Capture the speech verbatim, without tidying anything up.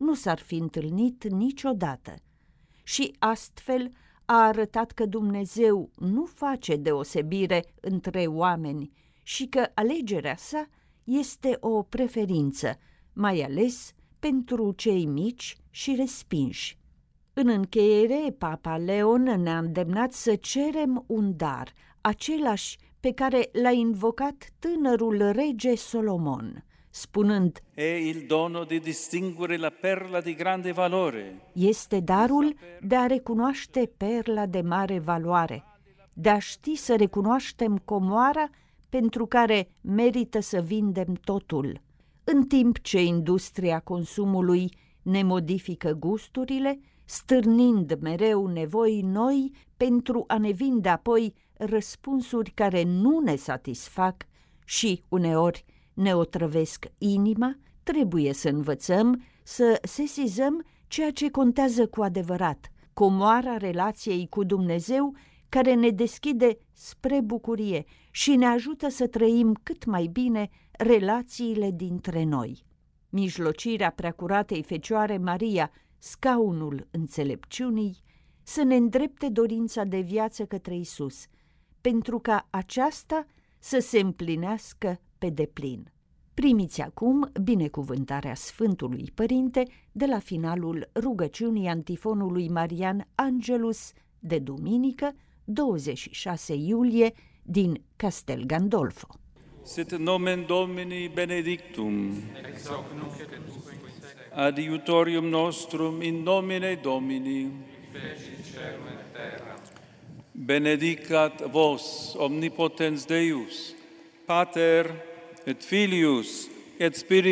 nu s-ar fi întâlnit niciodată. Și astfel a arătat că Dumnezeu nu face deosebire între oameni și că alegerea sa este o preferință, mai ales pentru cei mici și respinși. În încheiere, Papa Leon ne-a îndemnat să cerem un dar, același pe care l-a invocat tânărul rege Solomon, spunând: È il dono di distinguere la perla di grande valore. Este darul de a recunoaște perla de mare valoare, de a ști să recunoaștem comoara pentru care merită să vindem totul. În timp ce industria consumului ne modifică gusturile, stârnind mereu nevoi noi pentru a ne vinde apoi răspunsuri care nu ne satisfac și uneori ne otrăvesc inima, trebuie să învățăm să sesizăm ceea ce contează cu adevărat, comoara relației cu Dumnezeu, care ne deschide spre bucurie și ne ajută să trăim cât mai bine relațiile dintre noi. Mijlocirea Preacuratei Fecioare Maria, scaunul înțelepciunii, să ne îndrepte dorința de viață către Isus, pentru ca aceasta să se împlinească pe deplin. Primiți acum binecuvântarea Sfântului Părinte de la finalul rugăciunii antifonului Marian Angelus de duminică, douăzeci și șase iulie, din Castel Gandolfo. Sit nomen Domini benedictum, adiutorium nostrum in nomine Domini, benedicat vos omnipotens Deus, Pater et Filius et Spiritus